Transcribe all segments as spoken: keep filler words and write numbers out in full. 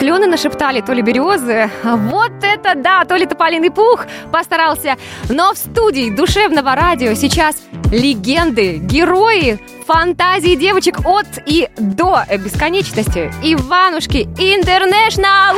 клены нашептали, то ли березы. Вот это да, то ли тополиный пух постарался. Но в студии душевного радио сейчас легенды, герои фантазии девочек от и до бесконечности. Иванушки Интернешнл!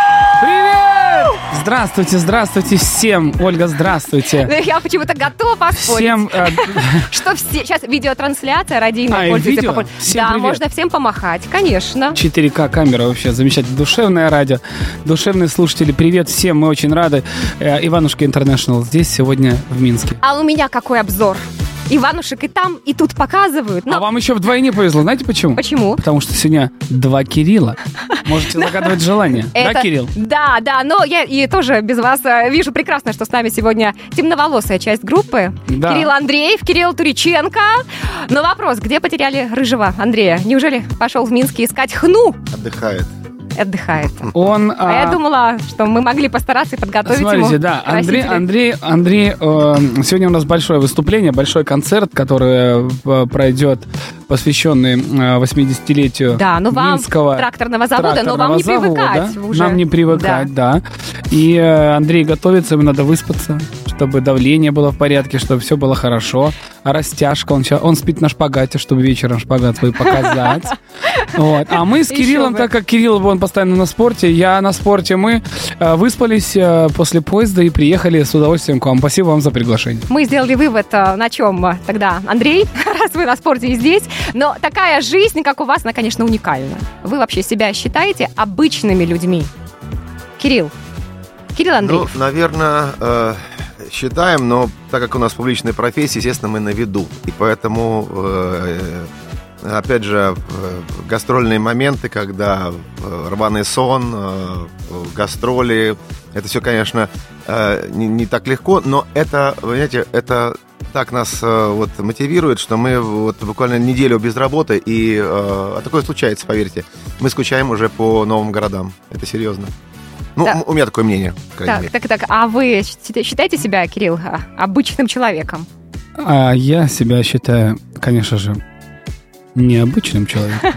Привет! Здравствуйте, здравствуйте всем. Ольга, здравствуйте. Я почему-то готова поспорить. Всем... Э... Что все... Сейчас видеотрансляция радийная. А, пользуется видео? популь... Всем Да, привет. можно всем помахать, конечно. четыре ка камера вообще замечательно. Душевное радио. Душевные слушатели, привет всем. Мы очень рады. Э, Иванушка Интернешнл здесь сегодня в Минске. А у меня какой обзор? Иванушек и там, и тут показывают. Но... А вам еще вдвойне повезло. Знаете почему? Почему? Потому что сегодня два Кирилла. Можете загадывать желание. Это... Да, Кирилл? Да, да, но я и тоже без вас вижу прекрасно, что с нами сегодня темноволосая часть группы. Да. Кирилл Андреев, Кирилл Туриченко. Но вопрос, где потеряли рыжего Андрея? Неужели пошел в Минске искать хну? Отдыхает. Отдыхает. Он, а, а я думала, что мы могли постараться и подготовить смотрите, ему да, Андрей, красителей. Андрей, Андрей, э, сегодня у нас большое выступление, большой концерт, который э, пройдет, посвященный э, восьмидесятилетию да, ну вам Минского тракторного завода, тракторного но вам не завода. привыкать уже. Нам не привыкать, да. да. И э, Андрей готовится, ему надо выспаться, чтобы давление было в порядке, чтобы все было хорошо. А растяжка, он, он спит на шпагате, чтобы вечером шпагат свой показать. Вот. А мы с Кириллом, так как Кирилл, он постоянно на спорте, я на спорте, мы э, выспались э, после поезда и приехали с удовольствием к вам. Спасибо вам за приглашение. Мы сделали вывод, э, на чем э, тогда, Андрей, раз вы на спорте и здесь. Но такая жизнь, как у вас, она, конечно, уникальна. Вы вообще себя считаете обычными людьми? Кирилл. Кирилл Андреев. Ну, наверное, э, считаем, но так как у нас публичная профессия, естественно, мы на виду. И поэтому... Э, Опять же, гастрольные моменты, когда рваный сон, гастроли, это все, конечно, не, не так легко, но это, понимаете, это так нас вот мотивирует, что мы вот буквально неделю без работы, и а такое случается, поверьте. Мы скучаем уже по новым городам, это серьезно. Ну, да. У меня такое мнение. Так, так, так, а вы считаете себя, Кирилл, обычным человеком? А я себя считаю, конечно же, необычным человеком.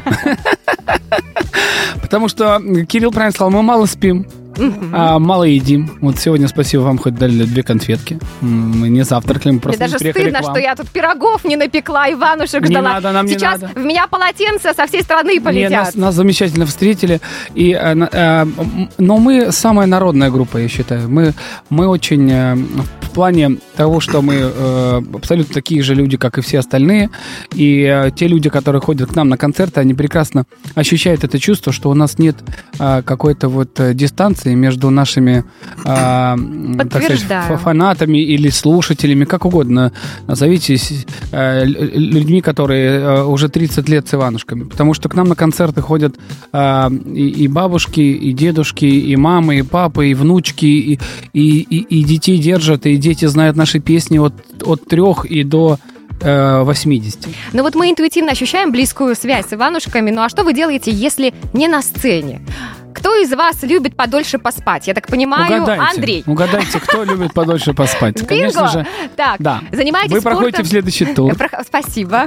Потому что Кирилл правильно сказал, мы мало спим, а мало едим. Вот сегодня, спасибо вам, хоть дали две конфетки. Мы не завтракали, мы просто мне даже приехали стыдно, что я тут пирогов не напекла, Иванушек ждала. Не надо, нам Сейчас не надо. в меня полотенца со всей страны полетят. Не, нас, нас замечательно встретили. И, э, э, но мы самая народная группа, я считаю. Мы, мы очень... Э, в плане того, что мы э, абсолютно такие же люди, как и все остальные. И э, те люди, которые ходят к нам на концерты, они прекрасно ощущают это чувство, что у нас нет э, какой-то вот э, дистанции между нашими э, так сказать, фанатами или слушателями, как угодно назовите, э, людьми, которые э, уже тридцать лет с Иванушками. Потому что к нам на концерты ходят э, и, и бабушки, и дедушки, и мамы, и папы, и внучки, и, и, и, и детей держат, и дети знают наши песни от, от трех и до э, восьмидесяти. Ну вот мы интуитивно ощущаем близкую связь с Иванушками. Ну а что вы делаете, если не на сцене? Кто из вас любит подольше поспать? Я так понимаю, угадайте, Андрей. Угадайте, кто любит подольше поспать. Бинго! Конечно же. Так, да. занимаетесь Вы спортом? проходите в следующий тур. Спасибо.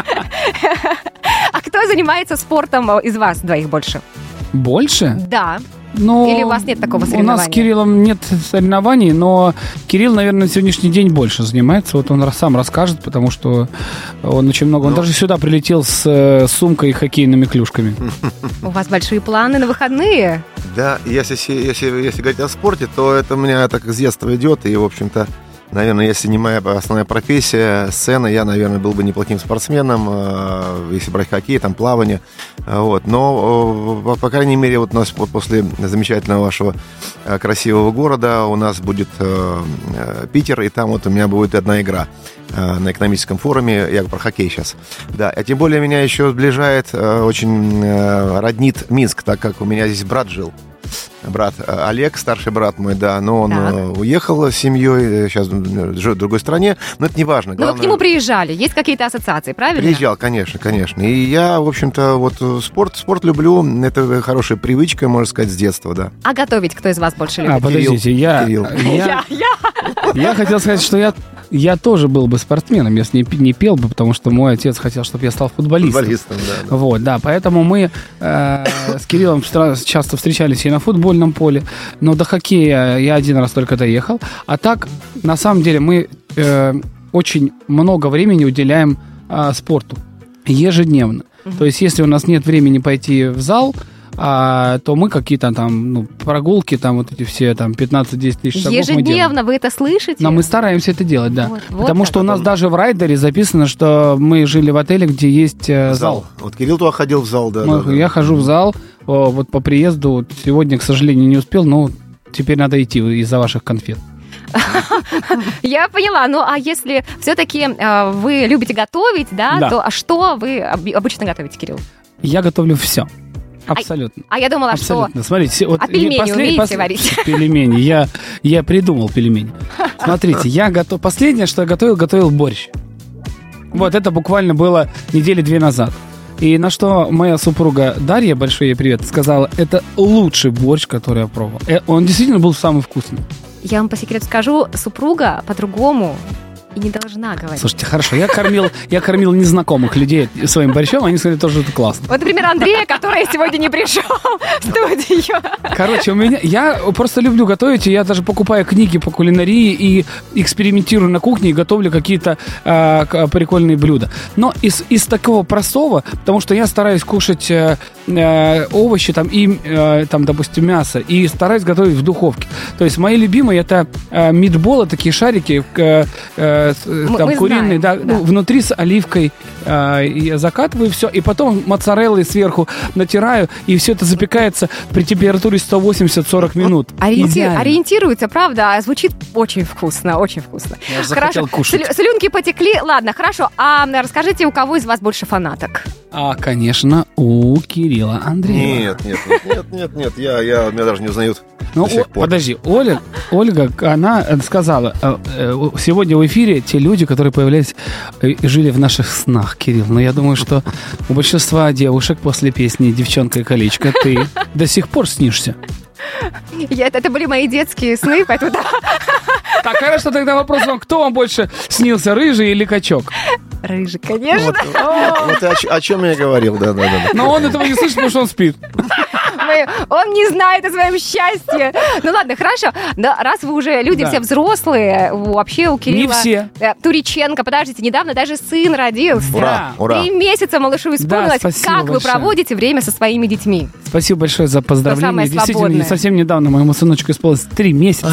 А кто занимается спортом из вас двоих больше? Больше? Да. Ну, или у вас нет такого соревнования? У нас с Кириллом нет соревнований, но Кирилл, наверное, на сегодняшний день больше занимается. Вот он сам расскажет, потому что он очень много... Он ну. даже сюда прилетел с, с сумкой и хоккейными клюшками. У вас большие планы на выходные? Да, если, если, если говорить о спорте, то это у меня так с детства идет, и, в общем-то, наверное, если не моя основная профессия, сцена, я, наверное, был бы неплохим спортсменом, если брать хоккей, там, плавание. Вот. Но, по крайней мере, вот у нас после замечательного вашего красивого города у нас будет Питер, и там вот у меня будет одна игра на экономическом форуме. Я про хоккей сейчас. Да, а тем более меня еще сближает, очень роднит Минск, так как у меня здесь брат жил. Брат Олег, старший брат мой, да, но он так. уехал с семьей, сейчас живет в другой стране, но это не важно. Но вы к нему приезжали, есть какие-то ассоциации, правильно? Приезжал, конечно, конечно. И я, в общем-то, вот спорт, спорт люблю, это хорошая привычка, можно сказать, с детства, да. А готовить кто из вас больше любит? А, подождите, я... Кирилл. Я, я, я. я хотел сказать, что я я тоже был бы спортсменом, если не, не пел бы, потому что мой отец хотел, чтобы я стал футболистом. Футболистом, да. да. Вот, да, поэтому мы э, с Кириллом часто встречались и на футбольном поле, но до хоккея я один раз только доехал. А так, на самом деле, мы э, очень много времени уделяем э, спорту ежедневно. Mm-hmm. То есть, если у нас нет времени пойти в зал, а, то мы какие-то там, ну, прогулки, там вот эти все там пятнадцать-десять тысяч шагов ежедневно вы это слышите? Но мы стараемся это делать, да. Вот, вот Потому что у нас он... даже в райдере записано, что мы жили в отеле, где есть э, зал. зал. Вот Кирилл туда ходил в зал, да. Мы, да, я да. хожу в зал, о, вот по приезду. Вот сегодня, к сожалению, не успел, но теперь надо идти из-за ваших конфет. Я поняла. Ну, а если все-таки э, вы любите готовить, да, да, то а что вы обычно готовите, Кирилл? Я готовлю все. Абсолютно. А, а я думала, Абсолютно. что... Смотрите, вот а пельмени послед... умеете пос... варить? Пельмени. Я, я придумал пельмени. Смотрите, я готов... Последнее, что я готовил, готовил борщ. Вот это буквально было недели две назад. И на что моя супруга Дарья, большой ей привет, сказала, это лучший борщ, который я пробовал. Он действительно был самый вкусный. Я вам по секрету скажу, супруга по-другому и не должна говорить. Слушайте, хорошо, я кормил, я кормил незнакомых людей своим борщом, они сказали, тоже это классно. Вот, например, Андрея, который сегодня не пришел в студию. Короче, у меня, я просто люблю готовить, и я даже покупаю книги по кулинарии и экспериментирую на кухне и готовлю какие-то э, прикольные блюда. Но из, из такого простого, потому что я стараюсь кушать э, э, овощи там, и, э, там, допустим, мясо, и стараюсь готовить в духовке. То есть мои любимые это э, митболы, такие шарики, э, э, там мы куриные, знаем, да, да. Ну, внутри с оливкой э, я закатываю все, и потом моцареллой сверху натираю, и все это запекается при температуре сто восемьдесят сорок минут. Ориенти... Ориентируется, правда, а звучит очень вкусно, очень вкусно. Я же захотел кушать. Слю- слюнки потекли, ладно, хорошо. А расскажите, у кого из вас больше фанаток? А, конечно, у Кирилла Андреева. Нет, нет, нет, нет, нет, нет, я, я, меня даже не узнают ну, до сих о, пор. Подожди, Оля, Ольга, она сказала, сегодня в эфире те люди, которые появлялись и жили в наших снах, Кирилл. Но я думаю, что у большинства девушек после песни «Девчонка и колечко» ты до сих пор снишься. Я, это были мои детские сны, поэтому да. Так, хорошо, тогда вопрос вам, кто вам больше снился, рыжий или качок? Рыжий, конечно. Вот, вот о, о чем я говорил, да, да, да. Но он этого не слышит, потому что он спит. Мы, он не знает о своем счастье. Ну ладно, хорошо. Но раз вы уже люди да. все взрослые, вообще у Кирилла... Не все. Э, Туриченко, подождите, недавно даже сын родился. Ура, ура. Три месяца малышу исполнилось. Да, как вы большое. проводите время со своими детьми? Спасибо большое за поздравление. Действительно, свободное. совсем недавно моему сыночку исполнилось три месяца.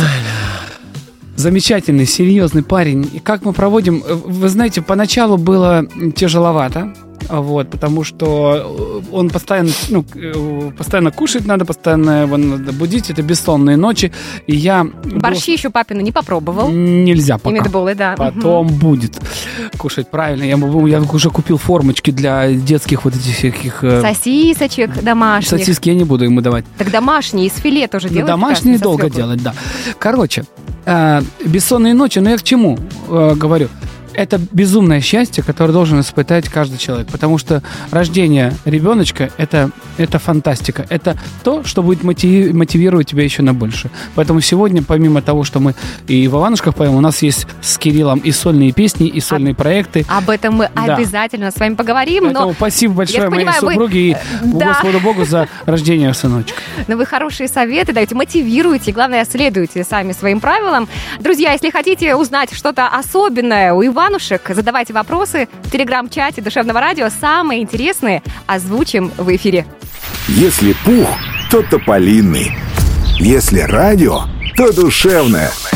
Замечательный, серьезный парень. И как мы проводим... Вы знаете, поначалу было тяжеловато. Вот, потому что он постоянно, ну, постоянно кушать надо, постоянно его надо будить, это бессонные ночи, и я... Борщи был... еще папину не попробовал. Нельзя пока. И медболы, да. Потом угу. будет кушать правильно. Я, я уже купил формочки для детских вот этих всяких... Сосисочек домашних. Сосиски я не буду ему давать. Так домашние, из филе тоже делать. Домашние долго делать, да. Короче, э, бессонные ночи, но я к чему э, говорю? Это безумное счастье, которое должен испытать каждый человек, потому что рождение ребеночка это, – это фантастика. Это то, что будет мотивировать тебя еще на больше. Поэтому сегодня, помимо того, что мы и в Иванушках поем, у нас есть с Кириллом и сольные песни, и сольные а, проекты. Об этом мы да. обязательно с вами поговорим. Поэтому но спасибо большое моей понимаю, супруге вы... и да. Господу Богу за рождение сыночка. Но вы хорошие советы даете, мотивируете, и, главное, следуйте сами своим правилам. Друзья, если хотите узнать что-то особенное у Иванушек, задавайте вопросы в телеграм-чате Душевного радио. Самые интересные озвучим в эфире. Если пух, то тополиный. Если радио, то душевное.